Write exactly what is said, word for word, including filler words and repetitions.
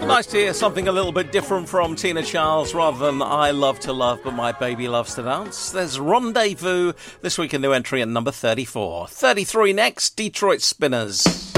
Nice to hear something a little bit different from Tina Charles rather than I love to love but my baby loves to dance. There's Rendezvous, this week a new entry at number thirty-four. thirty-three next, Detroit Spinners.